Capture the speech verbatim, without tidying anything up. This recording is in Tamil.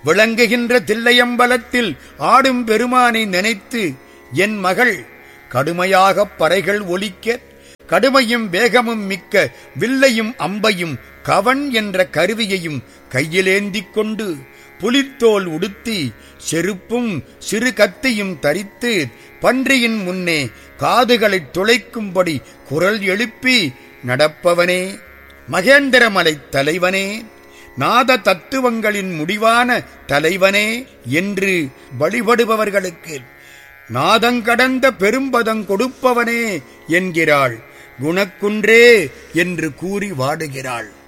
விளங்குகின்ற தில்லையம்பலத்தில் ஆடும் பெருமானை நினைத்து என் மகள் கடுமையாகப் பறைகள் ஒலிக்க கடுமையும் வேகமும் மிக்க வில்லையும் அம்பையும் கவன் என்ற கருவியையும் கையிலேந்திக் கொண்டு புலித்தோல் உடுத்தி செருப்பும் சிறு கத்தியும் தரித்து பன்றியின் முன்னே காதுகளைத் துளைக்கும்படி குரல் எழுப்பி நடப்பவனே, மகேந்திரமலை தலைவனே, நாத தத்துவங்களின் முடிவான தலைவனே என்று வழிபடுபவர்களுக்கு நாதங்கடந்த பெரும்பதம் கொடுப்பவனே என்கிறாள். குணக்குன்றே என்று கூறி வாடுகிறாள்.